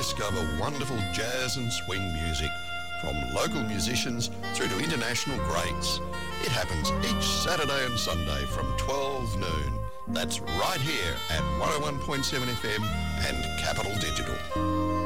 discover wonderful jazz and swing music, from local musicians through to international greats. It happens each Saturday and Sunday from 12 noon. That's right here at 101.7 FM and Capital Digital.